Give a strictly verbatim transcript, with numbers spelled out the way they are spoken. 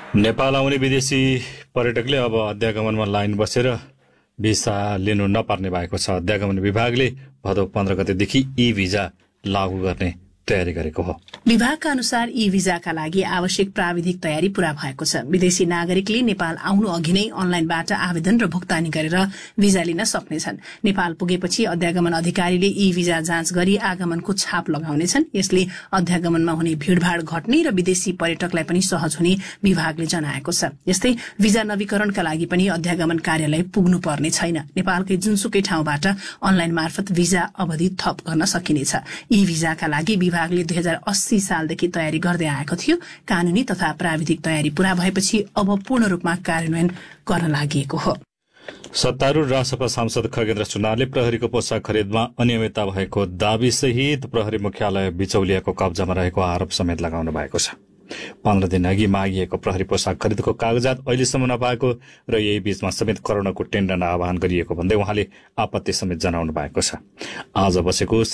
नेपाल आउने विदेशी पर्यटकले अब अध्यागमनमा लाइन बसेर भिसा लिनु नपर्ने भएको छ। अध्यागमन विभागले भदौ पन्ध्र गतेदेखि ई भिजा लागू गर्ने तयारी गरेको हो। विभागका अनुसार ई भिजाका लागि आवश्यक प्राविधिक तयारी पूरा भएको छ। विदेशी नागरिकले नेपाल आउनु अघि नै अनलाइनबाट आवेदन र भुक्तानी गरेर भिजा लिन सक्नेछन्। नेपाल पुगेपछि अध्यागमन अधिकारीले ई भिजा जाँच गरी आगमनको छाप लगाउनेछन्। यसले अध्यागमनमा हुने भीड़भाड़ घट्ने र विदेशी पर्यटकलाई पनि सहज हुने विभागले जनाएको छ। यस्तै भिजा नवीकरणका लागि पनि अध्यागमन कार्यालय पुग्नु पर्ने छैन। नेपालकै जुनसुकै ठाउँबाट अनलाइन मार्फत भिजा अवधि थप गर्न सकिनेछ। ई भिजाका लागि विभागले दुई हजार अस्सी सालदेखि तयारी गर्दै आएको थियो। कानूनी तथा प्राविधिक तयारी पूरा भएपछि अब पूर्ण रूपमा कार्यान्वयन गर्न लागि हो। सत्तारूढ़ रासपा सांसद खगेन्द्र सुनारले प्रहरीको पोसाक खरिदमा अनियमितता भएको दावी सहित प्रहरी मुख्यालय बिचौलियाको कब्जामा रहेको आरोप समेत लगाउनु भएको छ। पन्ध्र दिन अघि मागिएको प्रहरी पोसाक खरिदको कागजात अहिलेसम्म नपाएको र यही बीचमा समेत करोड़को टेन्डर आह्वान गरिएको भन्दै उहाँले आपत्ति समेत जनाउनु भएको छ। आज बसेको